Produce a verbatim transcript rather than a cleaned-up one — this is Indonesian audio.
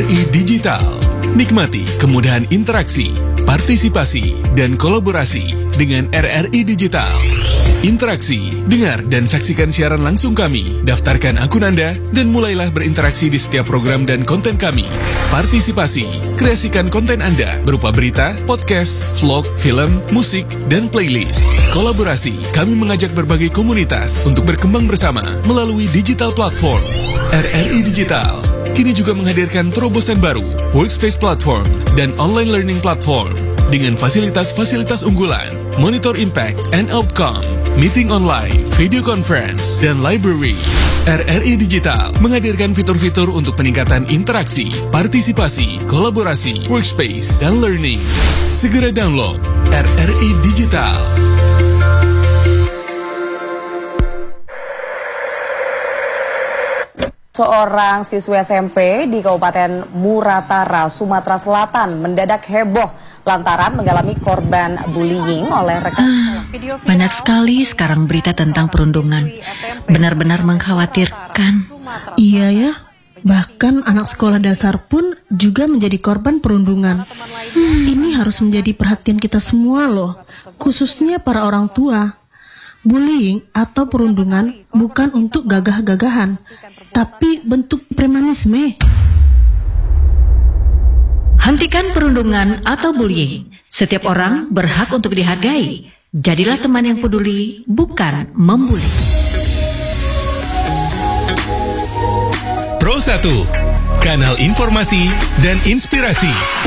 I Digital. Nikmati kemudahan interaksi, partisipasi, dan kolaborasi dengan R R I Digital. Interaksi, dengar dan saksikan siaran langsung kami, daftarkan akun Anda, dan mulailah berinteraksi di setiap program dan konten kami. Partisipasi, kreasikan konten Anda berupa berita, podcast, vlog, film, musik, dan playlist. Kolaborasi, kami mengajak berbagai komunitas untuk berkembang bersama melalui digital platform. R R I Digital kini juga menghadirkan terobosan baru, workspace platform, dan online learning platform dengan fasilitas-fasilitas unggulan, monitor impact and outcome, meeting online, video conference, dan library. R R I Digital menghadirkan fitur-fitur untuk peningkatan interaksi, partisipasi, kolaborasi, workspace, dan learning. Segera download R R I Digital. Seorang siswa S M P di Kabupaten Muratara, Sumatera Selatan mendadak heboh lantaran mengalami korban bullying oleh rekan sekolah. Banyak sekali sekarang berita tentang perundungan. Benar-benar mengkhawatirkan. Iya ya, bahkan anak sekolah dasar pun juga menjadi korban perundungan. Hmm, ini harus menjadi perhatian kita semua loh, khususnya para orang tua. Bullying atau perundungan bukan untuk gagah-gagahan, tapi bentuk premanisme. Hentikan perundungan atau bullying. Setiap orang berhak untuk dihargai. Jadilah teman yang peduli, bukan membuli. Pro satu, kanal informasi dan inspirasi.